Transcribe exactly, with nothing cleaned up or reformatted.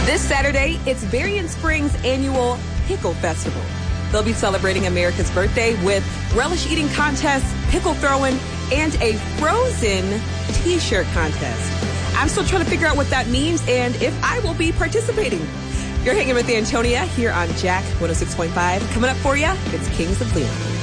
This Saturday, it's Berrien Springs' annual Pickle Festival. They'll be celebrating America's birthday with relish-eating contests, pickle throwing, and a frozen T-shirt contest. I'm still trying to figure out what that means and if I will be participating. You're hanging with Antonia here on Jack one oh six point five. Coming up for you, it's Kings of Leon.